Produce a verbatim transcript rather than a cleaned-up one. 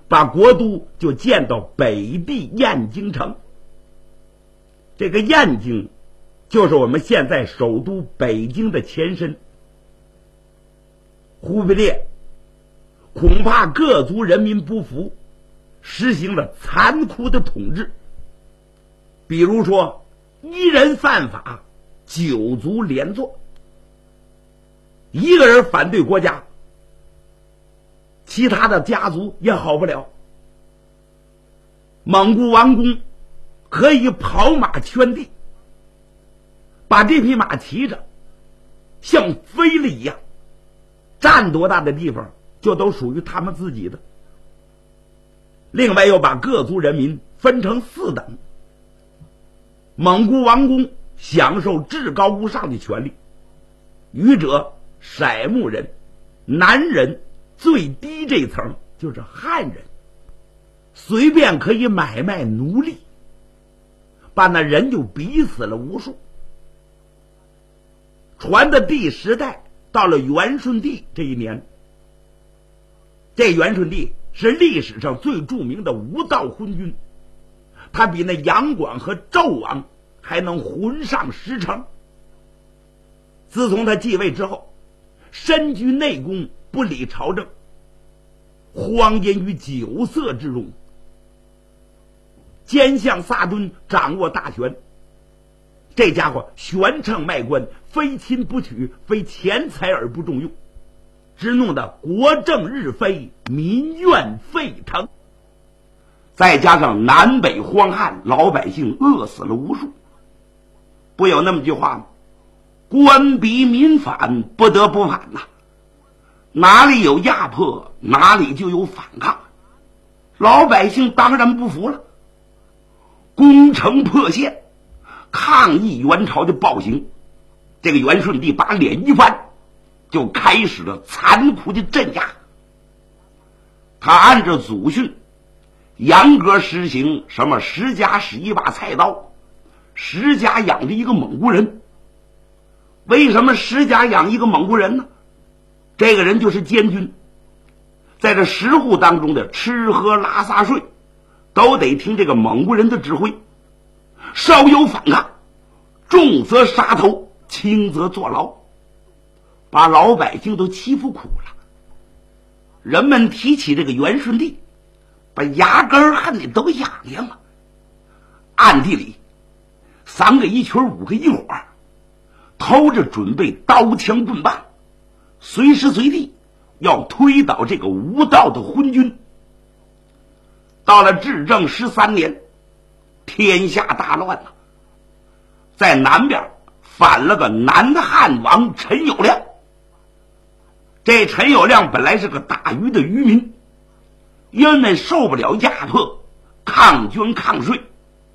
把国都就建到北地燕京城。这个燕京就是我们现在首都北京的前身。忽必烈恐怕各族人民不服，实行了残酷的统治，比如说一人犯法，九族连坐，一个人反对国家，其他的家族也好不了。蒙古王公可以跑马圈地，把这匹马骑着像飞了一样，占多大的地方就都属于他们自己的。另外又把各族人民分成四等，蒙古王公享受至高无上的权利，愚者、色目人、南人，最低这层就是汉人，随便可以买卖奴隶，把那人就逼死了无数。传的第十代到了元顺帝这一年，这元顺帝是历史上最著名的无道昏君，他比那杨广和纣王还能浑上十成。自从他继位之后，身居内宫，不理朝政，荒淫于酒色之中，奸相萨敦掌握大权，这家伙悬秤卖官，非亲不娶，非钱财而不重用，只弄得国政日非，民怨沸腾。再加上南北荒旱，老百姓饿死了无数。不有那么句话吗？官逼民反，不得不反呐、啊。哪里有压迫，哪里就有反抗。老百姓当然不服了，攻城破县，抗议元朝的暴行。这个元顺帝把脸一翻，就开始了残酷的镇压。他按照祖训严格实行什么十家使一把菜刀，十家养着一个蒙古人。为什么十家养一个蒙古人呢？这个人就是监军，在这十户当中的吃喝拉撒睡都得听这个蒙古人的指挥，稍有反抗，重则杀头，轻则坐牢，把老百姓都欺负苦了。人们提起这个元顺帝，把牙根恨得都痒痒了。暗地里三个一群，五个一伙，偷着准备刀枪棍棒，随时随地要推倒这个无道的昏君。到了至正十三年，天下大乱了，在南边反了个南汉王陈友谅。这陈友谅本来是个打鱼的渔民，因为受不了压迫，抗捐抗税，